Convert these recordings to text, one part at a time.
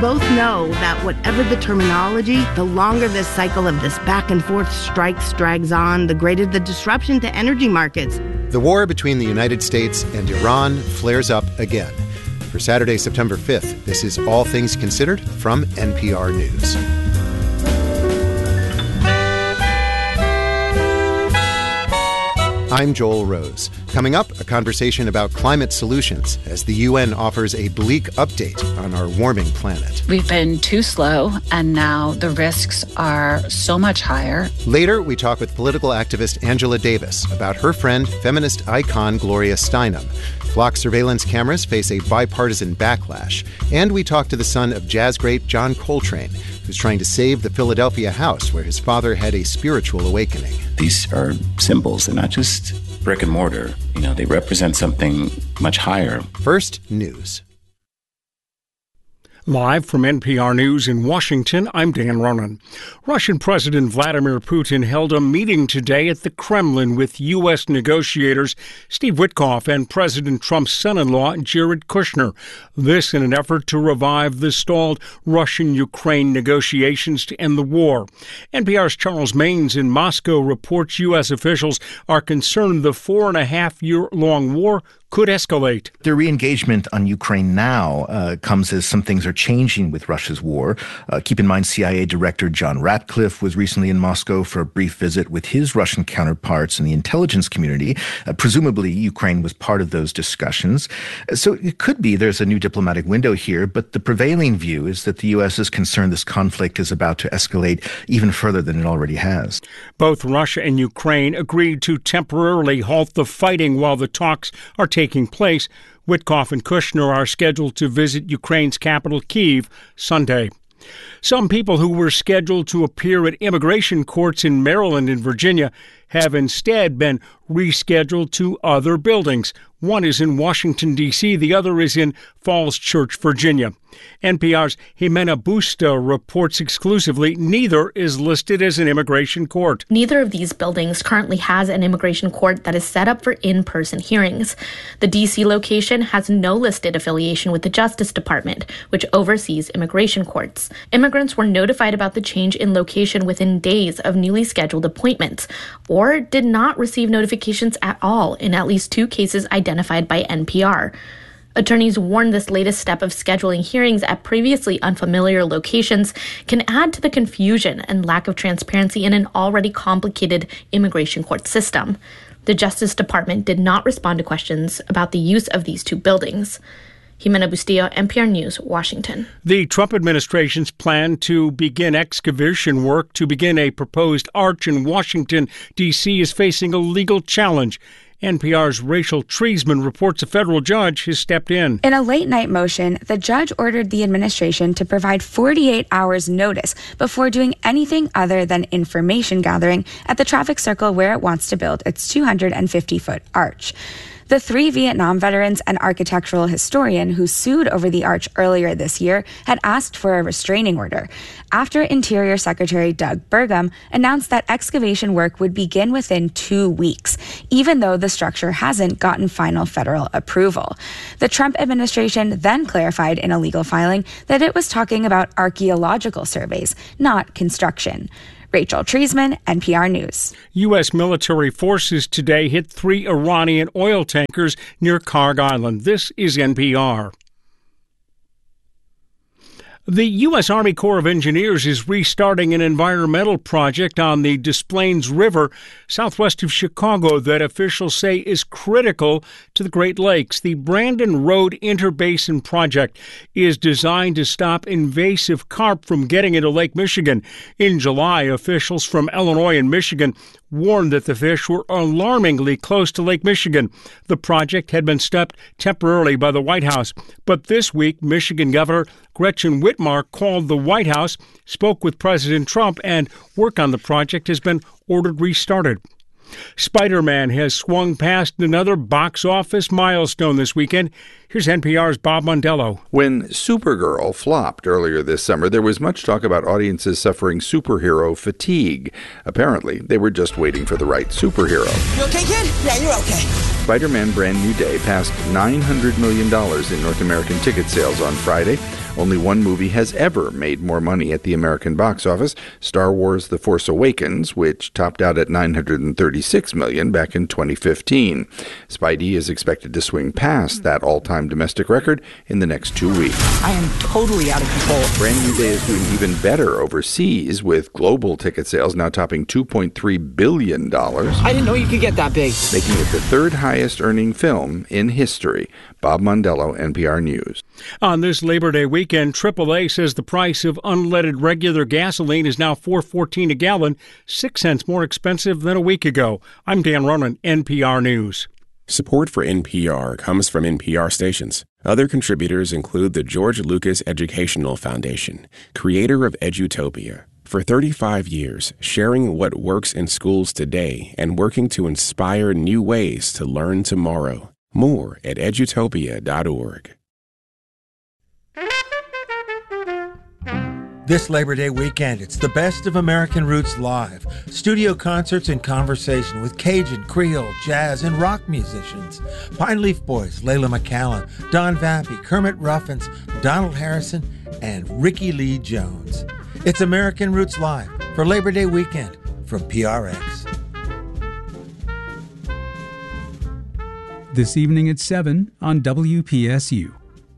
both know that whatever the terminology, the longer this cycle of this back and forth strikes drags on, the greater the disruption to energy markets. The war between the United States and Iran flares up again. For Saturday, September 5th, this is All Things Considered from NPR News. I'm Joel Rose. Coming up, a conversation about climate solutions as the UN offers a bleak update on our warming planet. We've been too slow, and now the risks are so much higher. Later, we talk with political activist Angela Davis about her friend, feminist icon Gloria Steinem. Flock surveillance cameras face a bipartisan backlash. And we talk to the son of jazz great John Coltrane, who's trying to save the Philadelphia house where his father had a spiritual awakening. These are symbols. They're not just brick and mortar. They represent something much higher. First, news. Live from NPR News in Washington, I'm Dan Ronan. Russian President Vladimir Putin held a meeting today at the Kremlin with U.S. negotiators Steve Witkoff and President Trump's son-in-law Jared Kushner. This in an effort to revive the stalled Russian-Ukraine negotiations to end the war. NPR's Charles Maynes in Moscow reports U.S. officials are concerned the 4.5-year-long war could escalate. The re-engagement on Ukraine now comes as some things are changing with Russia's war. Keep in mind, CIA Director John Ratcliffe was recently in Moscow for a brief visit with his Russian counterparts in the intelligence community. Presumably, Ukraine was part of those discussions. So it could be there's a new diplomatic window here, but the prevailing view is that the U.S. is concerned this conflict is about to escalate even further than it already has. Both Russia and Ukraine agreed to temporarily halt the fighting while the talks are taking place. Witkoff and Kushner are scheduled to visit Ukraine's capital, Kyiv, Sunday. Some people who were scheduled to appear at immigration courts in Maryland and Virginia have instead been rescheduled to other buildings. One is in Washington, D.C., the other is in Falls Church, Virginia. NPR's Jimena Busta reports exclusively neither is listed as an immigration court. Neither of these buildings currently has an immigration court that is set up for in-person hearings. The D.C. location has no listed affiliation with the Justice Department, which oversees immigration courts. Immigrants were notified about the change in location within days of newly scheduled appointments, or did not receive notifications at all in at least 2 cases identified by NPR. Attorneys warn this latest step of scheduling hearings at previously unfamiliar locations can add to the confusion and lack of transparency in an already complicated immigration court system. The Justice Department did not respond to questions about the use of these 2 buildings. Jimena Bustillo, NPR News, Washington. The Trump administration's plan to begin excavation work to begin a proposed arch in Washington, D.C. is facing a legal challenge. NPR's Rachel Treisman reports a federal judge has stepped in. In a late-night motion, the judge ordered the administration to provide 48 hours notice before doing anything other than information gathering at the traffic circle where it wants to build its 250-foot arch. The 3 Vietnam veterans and architectural historian who sued over the arch earlier this year had asked for a restraining order after Interior Secretary Doug Burgum announced that excavation work would begin within 2 weeks, even though the structure hasn't gotten final federal approval. The Trump administration then clarified in a legal filing that it was talking about archaeological surveys, not construction. Rachel Treisman, NPR News. U.S. military forces today hit 3 Iranian oil tankers near Kharg Island. This is NPR. The U.S. Army Corps of Engineers is restarting an environmental project on the Des Plaines River southwest of Chicago that officials say is critical to the Great Lakes. The Brandon Road Interbasin Project is designed to stop invasive carp from getting into Lake Michigan. In July, officials from Illinois and Michigan warned that the fish were alarmingly close to Lake Michigan. The project had been stopped temporarily by the White House. But this week, Michigan Governor Gretchen Whitmer called the White House, spoke with President Trump, and work on the project has been ordered restarted. Spider-Man has swung past another box office milestone this weekend. Here's NPR's Bob Mondello. When Supergirl flopped earlier this summer, there was much talk about audiences suffering superhero fatigue. Apparently, they were just waiting for the right superhero. You okay, kid? Yeah, you're okay. Spider-Man Brand New Day passed $900 million in North American ticket sales on Friday, Only one movie has ever made more money at the American box office, Star Wars The Force Awakens, which topped out at $936 million back in 2015. Spidey is expected to swing past that all-time domestic record in the next 2 weeks. I am totally out of control. Brand New Day is doing even better overseas, with global ticket sales now topping $2.3 billion. I didn't know you could get that big. Making it the third highest earning film in history. Bob Mondello, NPR News. On this Labor Day weekend, AAA says the price of unleaded regular gasoline is now $4.14 a gallon, 6 cents more expensive than a week ago. I'm Dan Ronan, NPR News. Support for NPR comes from NPR stations. Other contributors include the George Lucas Educational Foundation, creator of Edutopia. For 35 years, sharing what works in schools today and working to inspire new ways to learn tomorrow. More at edutopia.org. This Labor Day weekend, it's the best of American Roots live. Studio concerts and conversation with Cajun, Creole, jazz, and rock musicians. Pine Leaf Boys, Layla McCallan, Don Vappy, Kermit Ruffins, Donald Harrison, and Ricky Lee Jones. It's American Roots Live for Labor Day weekend from PRX. This evening at 7 on WPSU.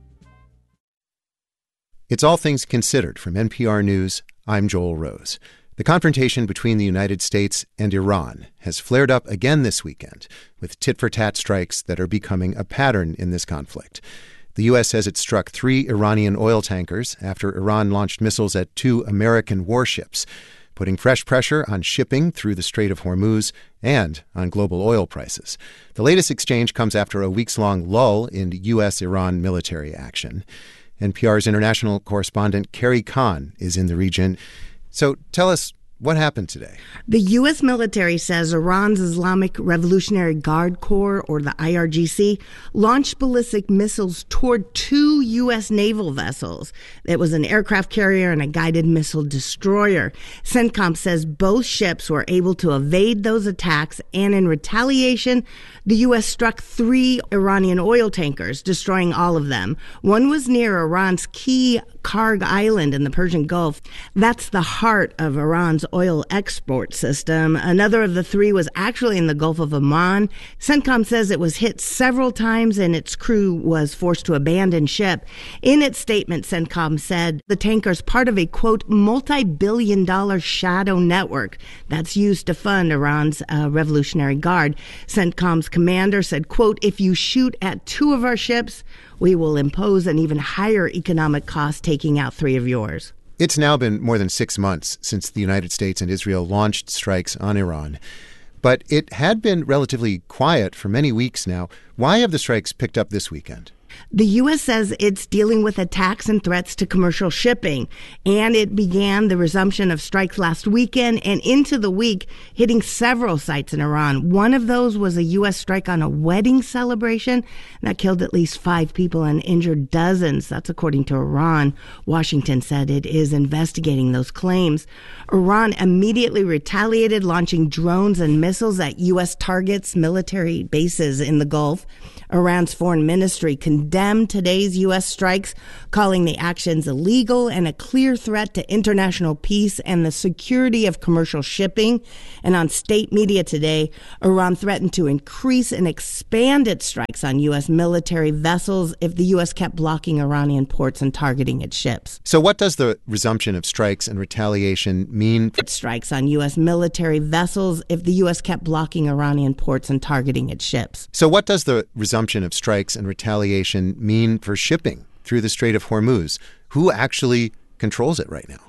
It's All Things Considered from NPR News. I'm Joel Rose. The confrontation between the United States and Iran has flared up again this weekend, with tit-for-tat strikes that are becoming a pattern in this conflict. The U.S. says it struck 3 Iranian oil tankers after Iran launched missiles at 2 American warships, putting fresh pressure on shipping through the Strait of Hormuz and on global oil prices. The latest exchange comes after a weeks-long lull in U.S.-Iran military action. NPR's international correspondent Carrie Kahn is in the region. So tell us, what happened today? The U.S. military says Iran's Islamic Revolutionary Guard Corps, or the IRGC, launched ballistic missiles toward 2 U.S. naval vessels. It was an aircraft carrier and a guided missile destroyer. CENTCOM says both ships were able to evade those attacks, and in retaliation, the U.S. struck 3 Iranian oil tankers, destroying all of them. One was near Iran's key Karg Island in the Persian Gulf. That's the heart of Iran's oil export system. Another of the 3 was actually in the Gulf of Oman. CENTCOM says it was hit several times and its crew was forced to abandon ship. In its statement, CENTCOM said the tanker's part of a, quote, multi-billion-dollar shadow network that's used to fund Iran's Revolutionary Guard. CENTCOM's commander said, quote, if you shoot at 2 of our ships, we will impose an even higher economic cost taking out 3 of yours. It's now been more than 6 months since the United States and Israel launched strikes on Iran. But it had been relatively quiet for many weeks now. Why have the strikes picked up this weekend? The U.S. says it's dealing with attacks and threats to commercial shipping, and it began the resumption of strikes last weekend and into the week, hitting several sites in Iran. One of those was a U.S. strike on a wedding celebration that killed at least 5 people and injured dozens. That's according to Iran. Washington said it is investigating those claims. Iran immediately retaliated, launching drones and missiles at U.S. targets, military bases in the Gulf. Iran's foreign ministry condemned today's U.S. strikes, calling the actions illegal and a clear threat to international peace and the security of commercial shipping. And on state media today, Iran threatened to increase and expand its strikes on U.S. military vessels if the U.S. kept blocking Iranian ports and targeting its ships. So what does the resumption of strikes and retaliation mean? Strikes on U.S. military vessels if the U.S. kept blocking Iranian ports and targeting its ships. So what does the resumption of strikes and retaliation mean for shipping through the Strait of Hormuz? Who actually controls it right now?